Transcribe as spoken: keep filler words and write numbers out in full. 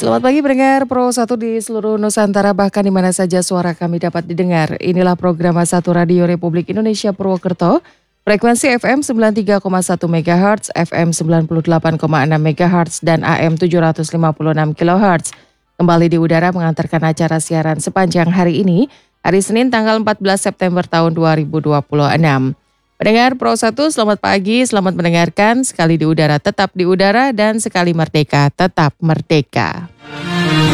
Selamat pagi pendengar Pro satu di seluruh Nusantara, bahkan di mana saja suara kami dapat didengar. Inilah program satu Radio Republik Indonesia Purwokerto, frekuensi F M sembilan puluh tiga koma satu megahertz, F M sembilan puluh delapan koma enam megahertz, dan A M tujuh ratus lima puluh enam kilohertz. Kembali di udara mengantarkan acara siaran sepanjang hari ini, hari Senin tanggal empat belas September tahun dua ribu dua puluh enam. Pendengar Pro satu, selamat pagi, selamat mendengarkan. Sekali di udara tetap di udara dan sekali merdeka tetap merdeka.